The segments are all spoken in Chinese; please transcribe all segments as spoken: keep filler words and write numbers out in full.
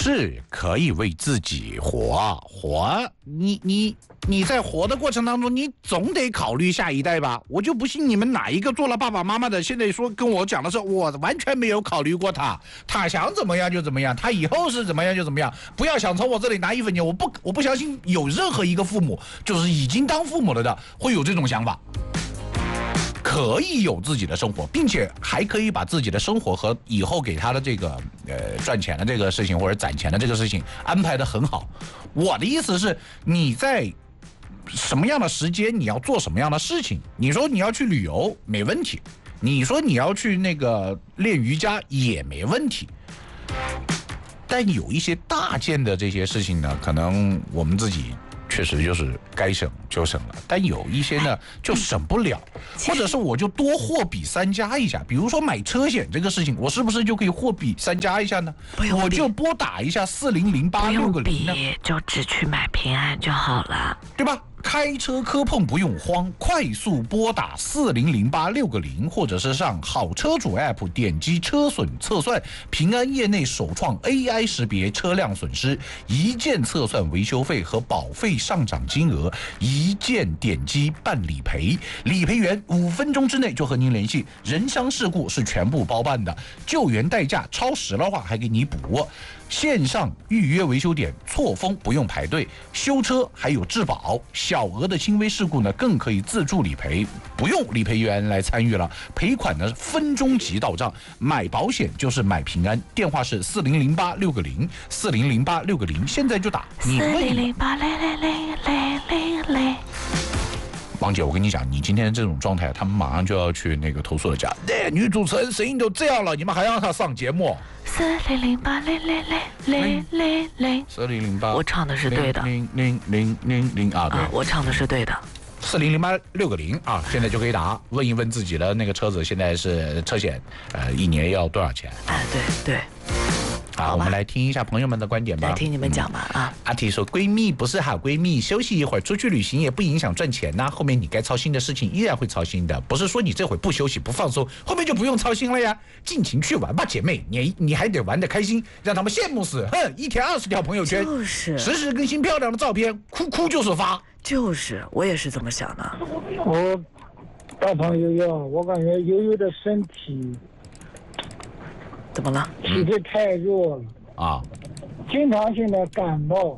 是可以为自己活活，你你你在活的过程当中，你总得考虑下一代吧。我就不信你们哪一个做了爸爸妈妈的，现在说跟我讲的是，我完全没有考虑过他，他想怎么样就怎么样，他以后是怎么样就怎么样，不要想从我这里拿一分钱。我不我不相信有任何一个父母，就是已经当父母了的，会有这种想法。可以有自己的生活，并且还可以把自己的生活和以后给他的这个呃赚钱的这个事情或者攒钱的这个事情安排得很好。我的意思是，你在什么样的时间你要做什么样的事情。你说你要去旅游没问题，你说你要去那个练瑜伽也没问题。但有一些大件的这些事情呢，可能我们自己确实就是该省就省了，但有一些呢就省不了，或者是我就多货比三家一下。比如说买车险这个事情，我是不是就可以货比三家一下呢？我就拨打一下四零零八六个零呢， 就只去买平安就好了， 对吧？开车磕碰不用慌，快速拨打四零零八六个零，或者是上好车主 A P P 点击车损测算，平安业内首创 A I 识别车辆损失，一键测算维修费和保费上涨金额，一键点击办理赔，理赔员五分钟之内就和您联系，人伤事故是全部包办的，救援代价超时的话还给你补。线上预约维修点错峰不用排队，修车还有质保，小额的轻微事故呢更可以自助理赔，不用理赔员来参与了，赔款呢分钟即到账。买保险就是买平安，电话是四零零八六个零，四零零八六个零，现在就打。你四零零八零零零零零零。 王姐，我跟你讲，你今天这种状态，他们马上就要去那个投诉了家。哎，女主持人声音都这样了，你们还让她上节目？ 四零零八零零零零零零。 四零零八， 我唱的是对的。 零零零零零啊，对、 啊，我唱的是对的。 四零零八六个零啊，现在就可以打，问一问自己的那个车子现在是车险，呃，一年要多少钱？ 哎，对对。 好，我们来听一下朋友们的观点吧。 来听你们讲吧、嗯、啊！ 阿提说，闺蜜不是好闺蜜，休息一会儿，出去旅行也不影响赚钱呐、啊。后面你该操心的事情依然会操心的，不是说你这会不休息不放松，后面就不用操心了呀。尽情去玩吧，姐妹，你你还得玩得开心，让他们羡慕死。哼，一天二十条朋友圈， 就是时时更新漂亮的照片，哭哭就是发。 就是我也是这么想的。 我大胖悠悠，我感觉悠悠的身体怎么了？ 体质太弱了。 啊， 经常性的感冒。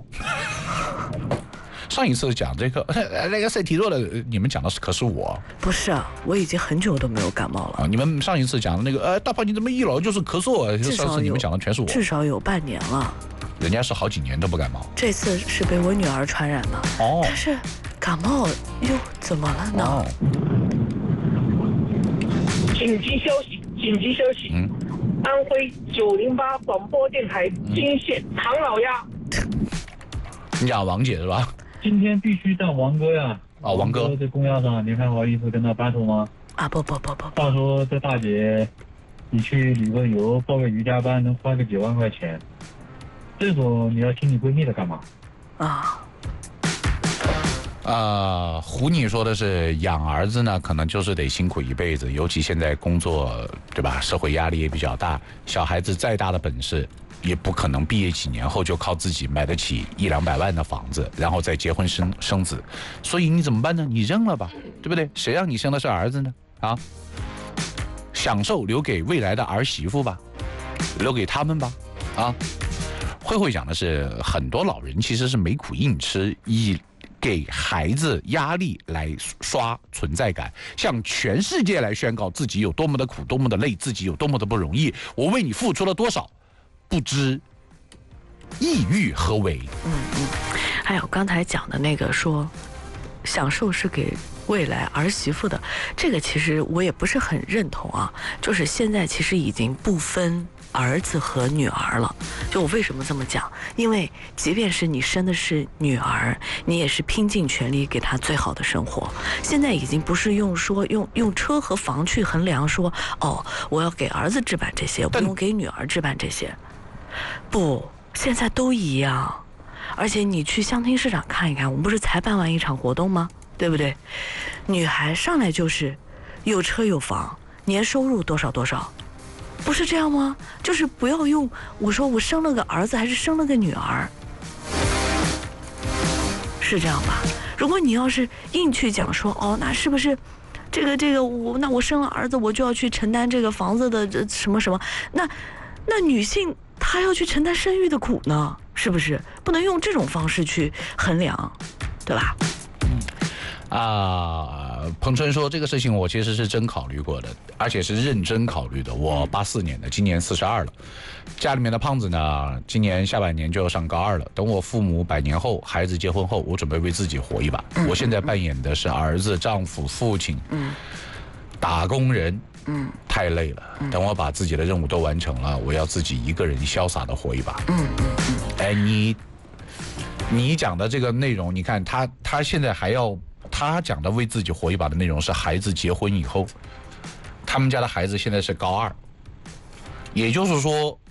上一次讲这个那个身体弱的，你们讲的是可是我不是啊，我已经很久都没有感冒了啊。你们上一次讲的那个呃大胖你怎么一老就是咳嗽啊？上次你们讲的全是我， 至少有半年了。 人家是好几年都不感冒， 这次是被我女儿传染的。 哦， 但是感冒又怎么了呢？ 哦、 紧急消息！紧急消息！ 嗯。 安徽九零八广播电台金县唐老鸭， 你讲王姐是吧？ 今天必须带王哥呀！ 啊，王哥在公交上，你还好意思跟他 battle 吗？ 啊不不不不， 话说这大姐，你去旅个游，报个瑜伽班能花个几万块钱，这种你要听你闺蜜的干嘛？ 啊。 呃，胡你说的是养儿子呢，可能就是得辛苦一辈子，尤其现在工作，对吧？社会压力也比较大，小孩子再大的本事，也不可能毕业几年后就靠自己买得起一两百万的房子，然后再结婚生生子，所以你怎么办呢？你扔了吧，对不对？谁让你生的是儿子呢？啊，享受留给未来的儿媳妇吧，留给他们吧，啊。慧慧讲的是，很多老人其实是没苦硬吃，以给孩子压力来刷存在感，向全世界来宣告自己有多么的苦，多么的累，自己有多么的不容易，我为你付出了多少，不知意欲何为。 嗯嗯，还有刚才讲的那个说，享受是给未来儿媳妇的，这个其实我也不是很认同啊。就是现在其实已经不分儿子和女儿了。就我为什么这么讲？因为即便是你生的是女儿，你也是拼尽全力给她最好的生活。现在已经不是用说用用车和房去衡量说，哦，我要给儿子置办这些，不用给女儿置办这些。不，现在都一样。而且你去香町市场看一看，我们不是才办完一场活动吗？对不对？女孩上来就是有车有房，年收入多少多少， 不是这样吗？就是不要用我说我生了个儿子还是生了个女儿，是这样吧？如果你要是硬去讲说哦，那是不是这个这个我那我生了儿子我就要去承担这个房子的这什么什么？那那女性她要去承担生育的苦呢？是不是？不能用这种方式去衡量，对吧？ 啊，彭春说这个事情我其实是真考虑过的，而且是认真考虑的。我八四年的，今年四十二了，家里面的胖子呢，今年下半年就要上高二了。等我父母百年后，孩子结婚后，我准备为自己活一把。我现在扮演的是儿子、丈夫、父亲，嗯，打工人，嗯，太累了。等我把自己的任务都完成了，我要自己一个人潇洒的活一把。嗯嗯嗯，哎，你你讲的这个内容，你看他他现在还要。他讲的为自己活一把的内容是孩子结婚以后，他们家的孩子现在是高二，也就是说